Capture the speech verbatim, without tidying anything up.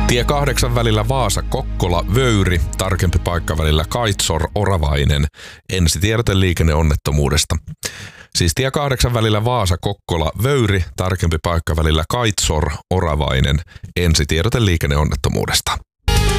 Tie kahdeksan välillä Vaasa-Kokkola-Vöyri, tarkempi paikka välillä Kaitsor-Oravainen. Ensitiedote liikenneonnettomuudesta. Siis tie kahdeksan välillä Vaasa-Kokkola-Vöyri, tarkempi paikka välillä Kaitsor-Oravainen. Ensitiedote liikenneonnettomuudesta.